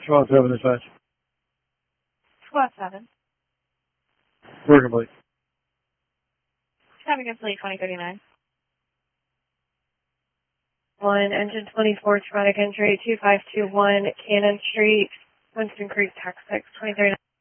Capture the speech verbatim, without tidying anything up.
Squad seven dispatch. Squad seven. We're complete. Traffic complete twenty thirty-nine. One, engine twenty-four, traumatic entry, two five two one, Cannon Street, Winston Creek, Tax six, twenty thirty-nine.